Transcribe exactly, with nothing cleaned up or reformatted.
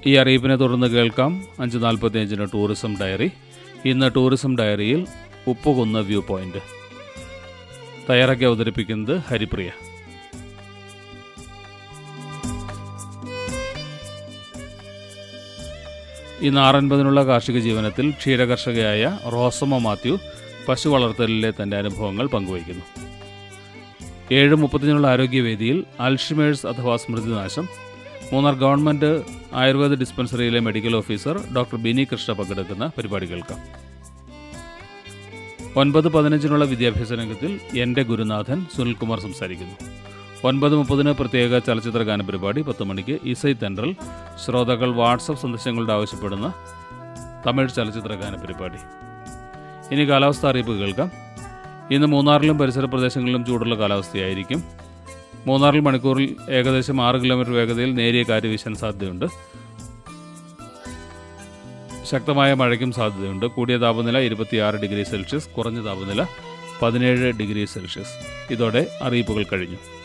ഈ അറിയിപ്പിനെ തുടർന്ന് കേൾക്കാം അഞ്ച് നാൽപ്പത്തി അഞ്ചിന് ടൂറിസം ഡയറി. ഇന്ന് ടൂറിസം ഡയറിയിൽ ഉപ്പുകുന്ന് വ്യൂ പോയിന്റ് തയ്യാറാക്കി അവതരിപ്പിക്കുന്നത് ഹരിപ്രിയ. ഇന്ന് ആറൻപതിനുള്ള കാർഷിക ജീവനത്തിൽ ക്ഷീരകർഷകയായ റോസമ്മ മാത്യു പശു വളർത്തലിലെ തൻ്റെ അനുഭവങ്ങൾ പങ്കുവയ്ക്കുന്നു. ഏഴ് മുപ്പത്തിനുള്ള ആരോഗ്യവേദിയിൽ അൽഷിമേഴ്സ് അഥവാ സ്മൃതിനാശം Munnar government Ayurveda ഡിസ്പെൻസറിയിലെ medical officer doctor Bini Krishna പങ്കെടുക്കുന്ന പരിപാടി കേൾക്കാം. ഒൻപത് പതിനഞ്ചിനുള്ള വിദ്യാഭ്യാസ രംഗത്തിൽ എൻ്റെ ഗുരുനാഥൻ സുനിൽകുമാർ സംസാരിക്കുന്നു. ഒൻപത് മുപ്പതിന് പ്രത്യേക ചലച്ചിത്ര ഗാന പരിപാടി. പത്ത് മണിക്ക് ഇസൈ തെൻട്രൽ ശ്രോതാക്കൾ വാട്സപ്പ് സന്ദേശങ്ങളുടെ ആവശ്യപ്പെടുന്ന തമിഴ് ചലച്ചിത്ര ഗാന പരിപാടി. ഇനി കാലാവസ്ഥ അറിയിപ്പ് കേൾക്കാം. ഇന്ന് മൂന്നാറിലും പരിസര പ്രദേശങ്ങളിലും ചൂടുള്ള കാലാവസ്ഥയായിരിക്കും. മൂന്നാറിൽ മണിക്കൂറിൽ ഏകദേശം ആറ് കിലോമീറ്റർ വേഗതയിൽ നേരിയ കാറ്റ് വീശാൻ സാധ്യതയുണ്ട്. ശക്തമായ മഴയ്ക്കും സാധ്യതയുണ്ട്. കൂടിയ താപനില ഇരുപത്തിയാറ് ഡിഗ്രി സെൽഷ്യസ്, കുറഞ്ഞ താപനില പതിനേഴ് ഡിഗ്രി സെൽഷ്യസ്. ഇതോടെ അറിയിപ്പുകൾ കഴിഞ്ഞു.